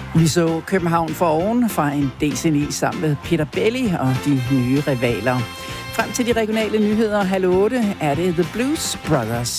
Vi så København for oven fra en DC9 sammen med Peter Belli og de nye rivaler. Frem til de regionale nyheder 7:30 er det The Blues Brothers.